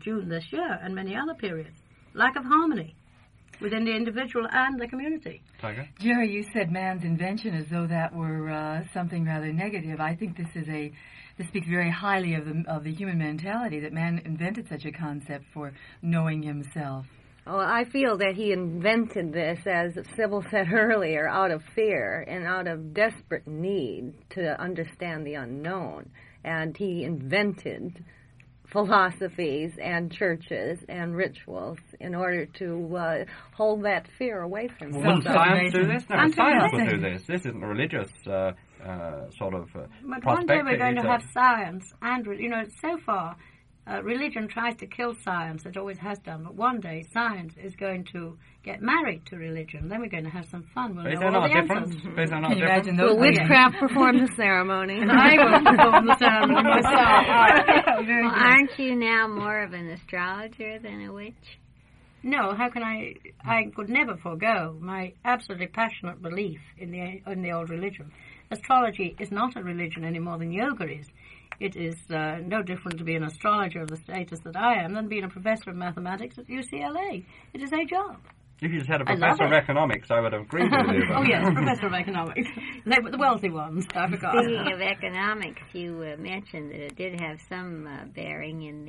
June this year and many other periods. Lack of harmony within the individual and the community. Tiger? Jerry, you said man's invention as though that were something rather negative. I think this speaks very highly of the human mentality, that man invented such a concept for knowing himself. Well, I feel that he invented this, as Sybil said earlier, out of fear and out of desperate need to understand the unknown. And he invented philosophies and churches and rituals in order to hold that fear away from himself. Wouldn't science do this? No, science will do this. This isn't a religious sort of But prospect. one day we're going to have science and, so far religion tries to kill science. It always has done. But one day science is going to get married to religion. Then we're going to have some fun. We'll know all the answers. Can you imagine those? Will witchcraft perform the ceremony? I will perform the ceremony myself. Well, aren't you now more of an astrologer than a witch? No, how can I could never forego my absolutely passionate belief in the old religion. Astrology is not a religion any more than yoga is. It is no different to be an astrologer of the status that I am than being a professor of mathematics at UCLA. It is a job. If you just had a professor of economics, I would have agreed with you. Oh, yes, professor of economics. They were the wealthy ones, I forgot. Speaking of economics, you mentioned that it did have some bearing in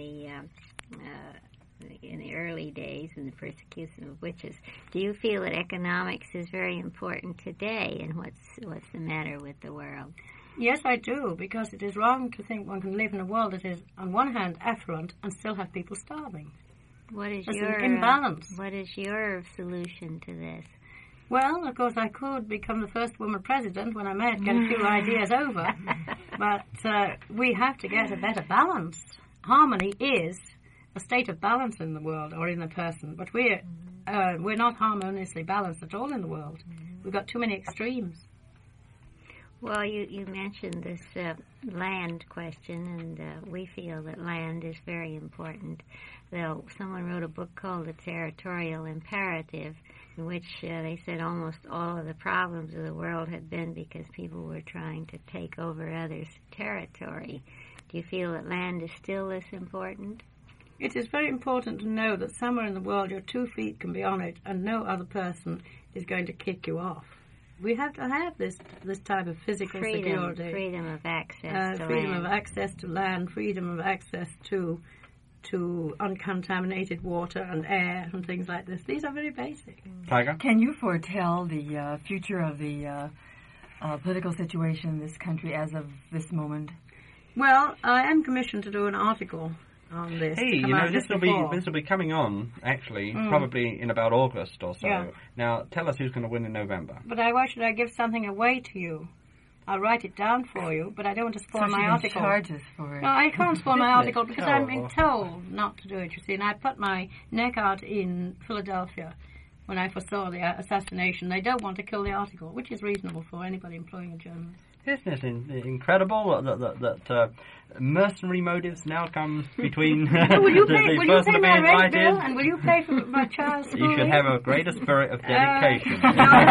the early days in the persecution of witches. Do you feel that economics is very important today, and what's the matter with the world? Yes, I do, because it is wrong to think one can live in a world that is, on one hand, affluent and still have people starving. There's an imbalance. What is your solution to this? Well, of course, I could become the first woman president when I might get a few ideas over, but we have to get a better balance. Harmony is a state of balance in the world or in a person, but we're not harmoniously balanced at all in the world. We've got too many extremes. Well, you mentioned this land question, and we feel that land is very important. Though someone wrote a book called The Territorial Imperative, in which they said almost all of the problems of the world had been because people were trying to take over others' territory. Do you feel that land is still this important? It is very important to know that somewhere in the world your 2 feet can be on it and no other person is going to kick you off. We have to have this type of physical security. Freedom of access to freedom land. of access to land, freedom of access to uncontaminated water and air and things like this. These are very basic. Tiger? Can you foretell the future of the political situation in this country as of this moment? Well, I am commissioned to do an article on this. Hey, this will be coming on, actually, probably in about August or so. Yeah. Now, tell us who's going to win in November. But why should I give something away to you? I'll write it down for you, but I don't want to spoil my article. Charge us for it. No, I can't spoil my article because I've been told not to do it, you see, and I put my neck out in Philadelphia when I foresaw the assassination. They don't want to kill the article, which is reasonable for anybody employing a journalist. Isn't it incredible that mercenary motives now come between will you the pay person to be my rent invited? bill, and will you pay for my child's schooling? You should have a greater spirit of dedication.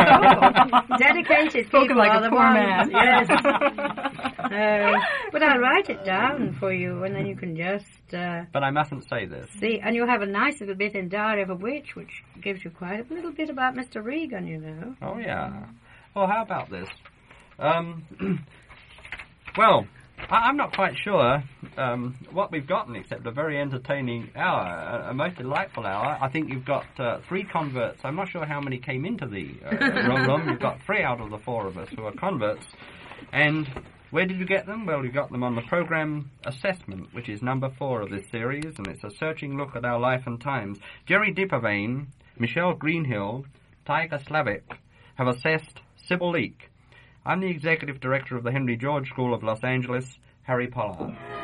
Dedicated Spoken people like are a the poor ones. man. Yes. But I'll write it down for you, and then you can just... But I mustn't say this. See, and you'll have a nice little bit in Diary of a Witch, which gives you quite a little bit about Mr. Regan, you know. Oh, yeah. Well, how about this? Well, I'm not quite sure what we've gotten except a very entertaining hour, a most delightful hour. I think you've got 3 converts. I'm not sure how many came into the room. You've got 3 out of the 4 of us who are converts. And where did you get them? Well, you got them on the program Assessment, which is number 4 of this series, and it's a searching look at our life and times. Jerry Dippervane, Michelle Greenhill, Tiger Slavic have assessed Sybil Leek. I'm the Executive Director of the Henry George School of Los Angeles, Harry Pollard.